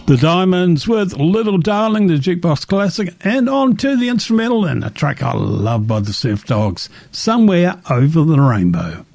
The Diamonds with Little Darling, the jukebox classic, and on to the instrumental and a track I love by the Surf Dogs, Somewhere Over the Rainbow.